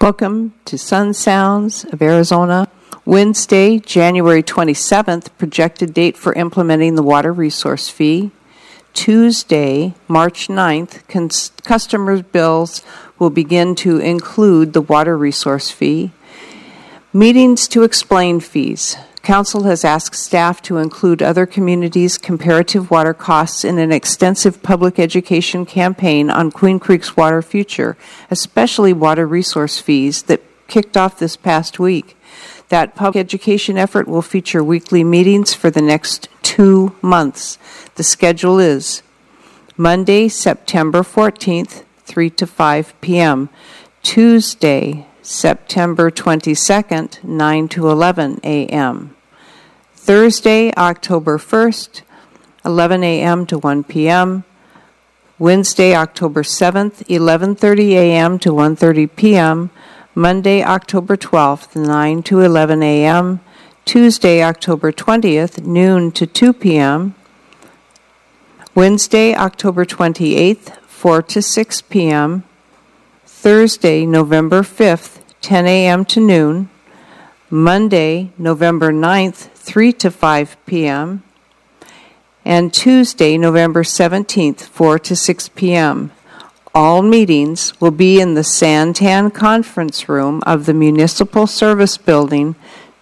Welcome to Sun Sounds of Arizona. Wednesday, January 27th, projected date for implementing the water resource fee. Tuesday, March 9th, customers' bills will begin to include the water resource fee. Meetings to explain fees. Council has asked staff to include other communities' comparative water costs in an extensive public education campaign on Queen Creek's water future, especially water resource fees that kicked off this past week. That public education effort will feature weekly meetings for the next 2 months. The schedule is Monday, September 14th, 3 to 5 p.m., Tuesday, September 22nd, 9 to 11 a.m. Thursday, October 1st, 11 a.m. to 1 p.m. Wednesday, October 7th, 11:30 a.m. to 1:30 p.m. Monday, October 12th, 9 to 11 a.m. Tuesday, October 20th, noon to 2 p.m. Wednesday, October 28th, 4 to 6 p.m. Thursday, November 5th, 10 a.m. to noon. Monday, November 9th, 3 to 5 p.m. And Tuesday, November 17th, 4 to 6 p.m. All meetings will be in the Santan Conference Room of the Municipal Service Building,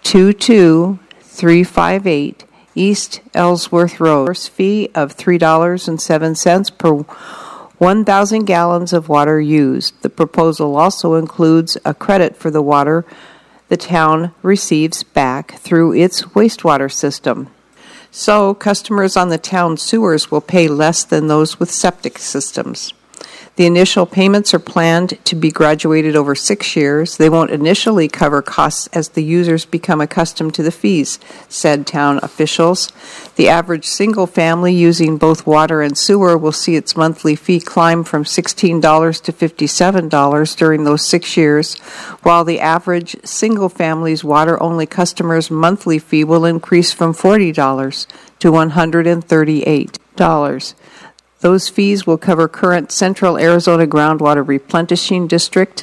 22358 East Ellsworth Road. First fee of $3.07 per 1,000 gallons of water used. The proposal also includes a credit for the water the town receives back through its wastewater system. So customers on the town sewers will pay less than those with septic systems. The initial payments are planned to be graduated over 6 years. They won't initially cover costs as the users become accustomed to the fees, said town officials. The average single family using both water and sewer will see its monthly fee climb from $16 to $57 during those 6 years, while the average single family's water-only customer's monthly fee will increase from $40 to $138. Those fees will cover current Central Arizona Groundwater Replenishing District,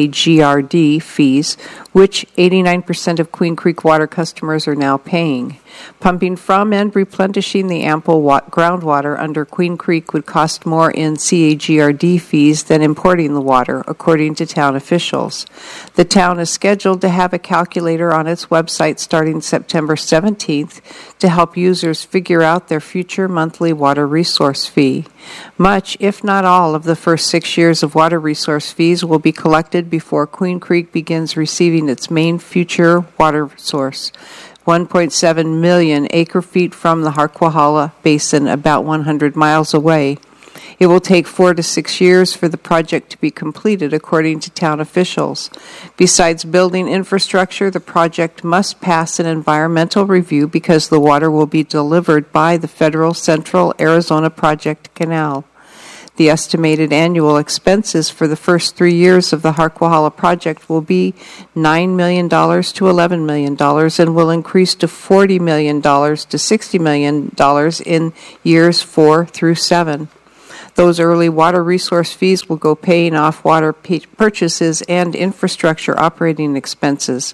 CAGRD, fees, which 89% of Queen Creek water customers are now paying. Pumping from and replenishing the ample groundwater under Queen Creek would cost more in CAGRD fees than importing the water, according to town officials. The town is scheduled to have a calculator on its website starting September 17th to help users figure out their future monthly water resource fee. Much, if not all, of the first 6 years of water resource fees will be collected before Queen Creek begins receiving its main future water source, 1.7 million acre-feet from the Harquahala Basin, about 100 miles away. It will take 4 to 6 years for the project to be completed, according to town officials. Besides building infrastructure, the project must pass an environmental review because the water will be delivered by the Federal Central Arizona Project Canal. The estimated annual expenses for the first 3 years of the Harquahala project will be $9 million to $11 million and will increase to $40 million to $60 million in years 4 through 7. Those early water resource fees will go paying off water purchases and infrastructure operating expenses,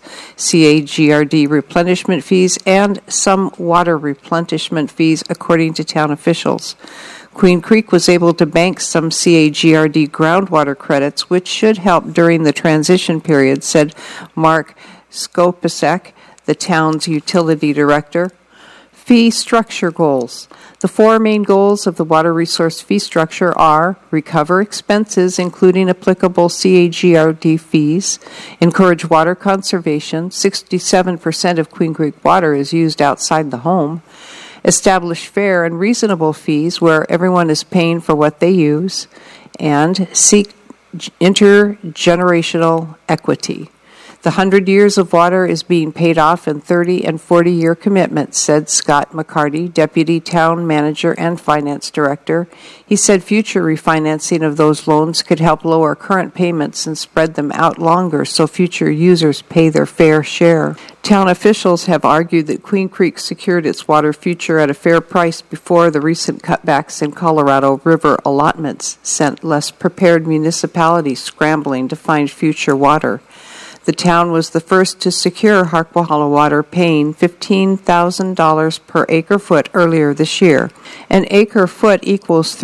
CAGRD replenishment fees, and some water replenishment fees, according to town officials. Queen Creek was able to bank some CAGRD groundwater credits, which should help during the transition period, said Mark Skopacek, the town's utility director. Fee structure goals. The 4 main goals of the water resource fee structure are recover expenses, including applicable CAGRD fees, encourage water conservation, 67% of Queen Creek water is used outside the home, establish fair and reasonable fees where everyone is paying for what they use, and seek intergenerational equity. The 100 years of water is being paid off in 30 and 40-year commitments, said Scott McCarty, Deputy Town Manager and Finance Director. He said future refinancing of those loans could help lower current payments and spread them out longer so future users pay their fair share. Town officials have argued that Queen Creek secured its water future at a fair price before the recent cutbacks in Colorado River allotments sent less prepared municipalities scrambling to find future water. The town was the first to secure Harquahala Water, paying $15,000 per acre-foot earlier this year. An acre-foot equals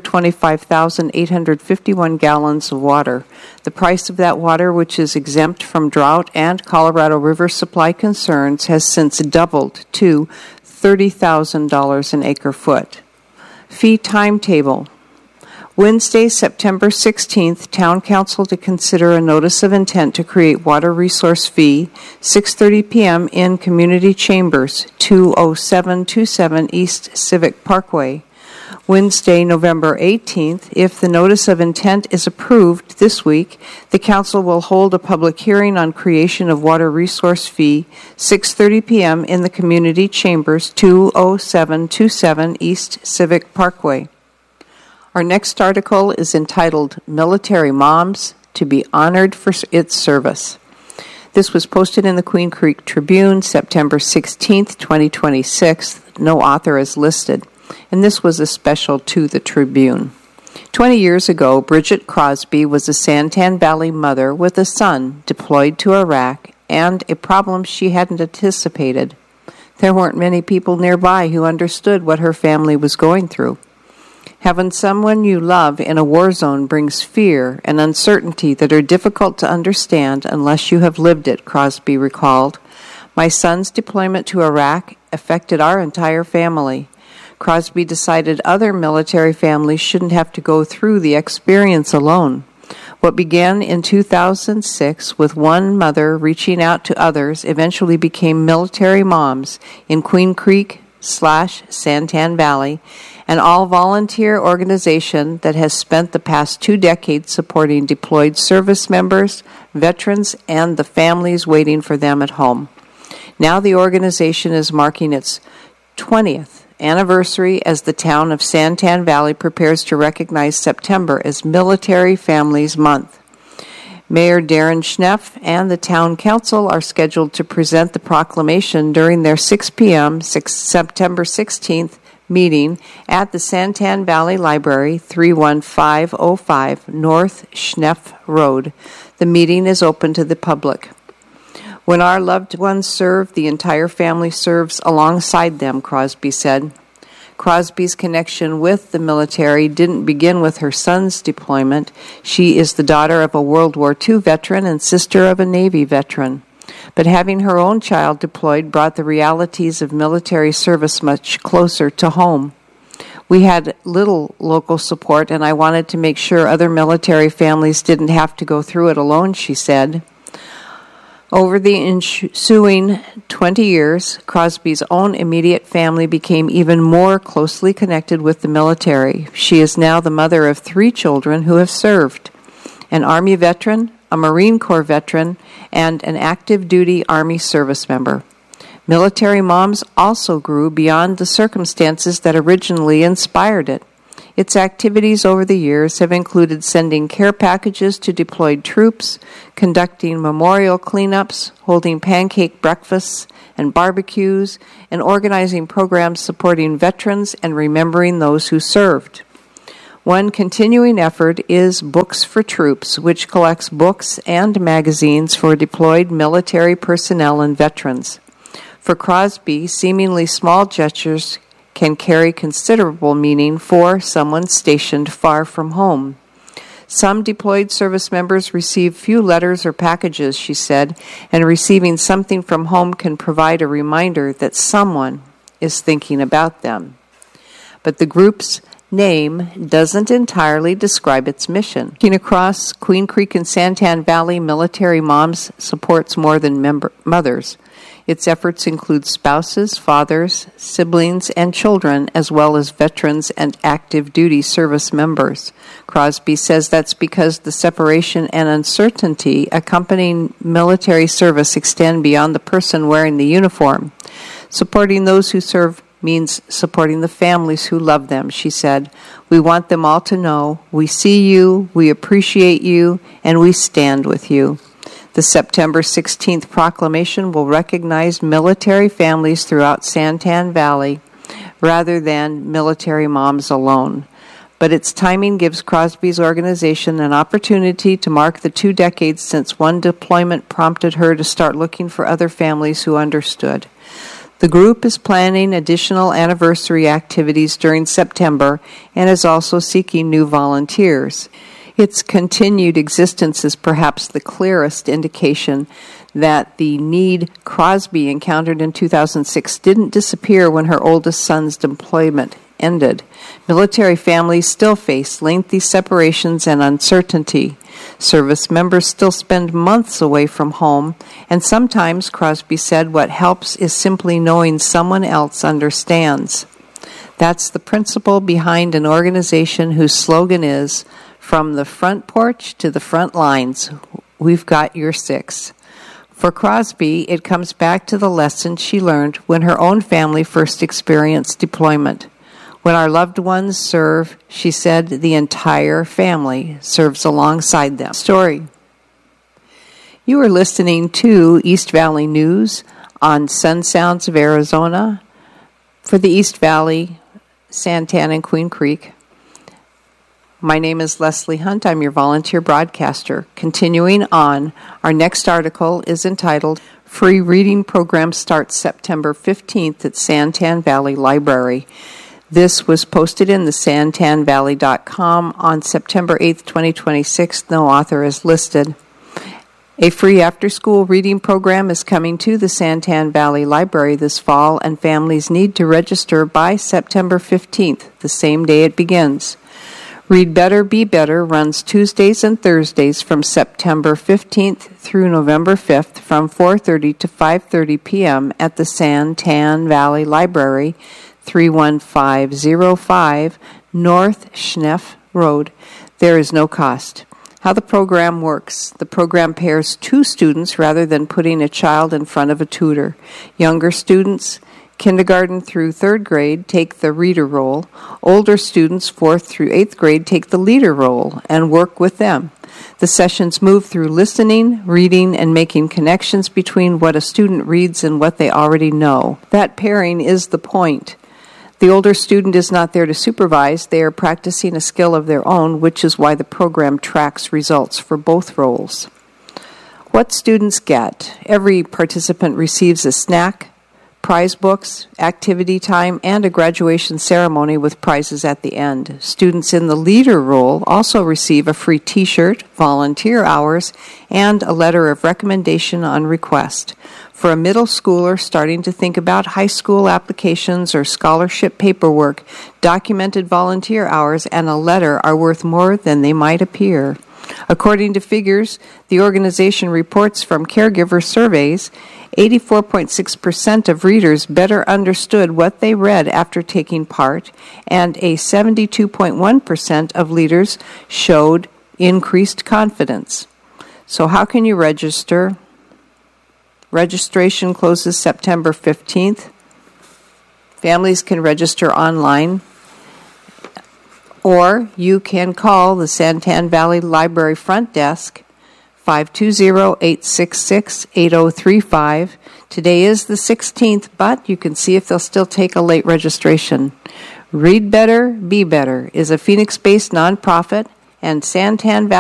325,851 gallons of water. The price of that water, which is exempt from drought and Colorado River supply concerns, has since doubled to $30,000 an acre-foot. Fee timetable. Wednesday, September 16th, Town Council to consider a notice of intent to create water resource fee, 6:30 p.m. in Community Chambers, 20727 East Civic Parkway. Wednesday, November 18th, if the notice of intent is approved this week, the Council will hold a public hearing on creation of water resource fee, 6:30 p.m. in the Community Chambers, 20727 East Civic Parkway. Our next article is entitled Military Moms to be Honored for Its Service. This was posted in the Queen Creek Tribune, September 16th, 2026. No author is listed, and this was a special to the Tribune. 20 years ago, Bridget Crosby was a Santan Valley mother with a son deployed to Iraq and a problem she hadn't anticipated. There weren't many people nearby who understood what her family was going through. Having someone you love in a war zone brings fear and uncertainty that are difficult to understand unless you have lived it, Crosby recalled. My son's deployment to Iraq affected our entire family. Crosby decided other military families shouldn't have to go through the experience alone. What began in 2006 with one mother reaching out to others eventually became Military Moms in Queen Creek / Santan Valley, an all-volunteer organization that has spent the past 2 decades supporting deployed service members, veterans, and the families waiting for them at home. Now the organization is marking its 20th anniversary as the town of Santan Valley prepares to recognize September as Military Families Month. Mayor Darren Schneff and the Town Council are scheduled to present the proclamation during their 6 p.m. September 16th meeting at the Santan Valley Library, 31505 North Schneff Road. The meeting is open to the public. When our loved ones serve, the entire family serves alongside them, Crosby said. Crosby's connection with the military didn't begin with her son's deployment. She is the daughter of a World War II veteran and sister of a Navy veteran. But having her own child deployed brought the realities of military service much closer to home. We had little local support, and I wanted to make sure other military families didn't have to go through it alone, she said. Over the ensuing 20 years, Crosby's own immediate family became even more closely connected with the military. She is now the mother of 3 children who have served: an Army veteran, a Marine Corps veteran, and an active duty Army service member. Military Moms also grew beyond the circumstances that originally inspired it. Its activities over the years have included sending care packages to deployed troops, conducting memorial cleanups, holding pancake breakfasts and barbecues, and organizing programs supporting veterans and remembering those who served. One continuing effort is Books for Troops, which collects books and magazines for deployed military personnel and veterans. For Crosby, seemingly small gestures can carry considerable meaning for someone stationed far from home. Some deployed service members receive few letters or packages, she said, and receiving something from home can provide a reminder that someone is thinking about them. But the groups name doesn't entirely describe its mission. Looking across Queen Creek and Santan Valley, Military Moms supports more than mothers. Its efforts include spouses, fathers, siblings, and children, as well as veterans and active duty service members. Crosby says that's because the separation and uncertainty accompanying military service extend beyond the person wearing the uniform. Supporting those who serve means supporting the families who love them, she said. We want them all to know we see you, we appreciate you, and we stand with you. The September 16th proclamation will recognize military families throughout Santan Valley rather than military moms alone. But its timing gives Crosby's organization an opportunity to mark the 2 decades since one deployment prompted her to start looking for other families who understood. The group is planning additional anniversary activities during September and is also seeking new volunteers. Its continued existence is perhaps the clearest indication that the need Crosby encountered in 2006 didn't disappear when her oldest son's deployment ended. Military families still face lengthy separations and uncertainty. Service members still spend months away from home, and sometimes, Crosby said, what helps is simply knowing someone else understands. That's the principle behind an organization whose slogan is, "From the front porch to the front lines, we've got your six." For Crosby, it comes back to the lesson she learned when her own family first experienced deployment. When our loved ones serve, she said, the entire family serves alongside them. Story. You are listening to East Valley News on Sun Sounds of Arizona for the East Valley, Santan, and Queen Creek. My name is Leslie Hunt. I'm your volunteer broadcaster. Continuing on, our next article is entitled, Free Reading Program Starts September 15th at Santan Valley Library. This was posted in the santanvalley.com on September 8th, 2026. No author is listed. A free after-school reading program is coming to the Santan Valley Library this fall, and families need to register by September 15th, the same day it begins. Read Better, Be Better runs Tuesdays and Thursdays from September 15th through November 5th from 4:30 to 5:30 p.m. at the Santan Valley Library, 31505 North Schneff Road. There is no cost. How the program works. The program pairs 2 students rather than putting a child in front of a tutor. Younger students, kindergarten through 3rd grade, take the reader role. Older students, 4th through 8th grade, take the leader role and work with them. The sessions move through listening, reading, and making connections between what a student reads and what they already know. That pairing is the point. The older student is not there to supervise. They are practicing a skill of their own, which is why the program tracks results for both roles. What students get. Every participant receives a snack, prize books, activity time, and a graduation ceremony with prizes at the end. Students in the leader role also receive a free t-shirt, volunteer hours, and a letter of recommendation on request. For a middle schooler starting to think about high school applications or scholarship paperwork, documented volunteer hours and a letter are worth more than they might appear. According to figures the organization reports from caregiver surveys, 84.6% of readers better understood what they read after taking part, and a 72.1% of leaders showed increased confidence. So how can you register? Registration closes September 15th. Families can register online, or you can call the Santan Valley Library front desk, 520-866-8035. Today is the 16th, but you can see if they'll still take a late registration. Read Better, Be Better is a Phoenix-based nonprofit, and Santan Valley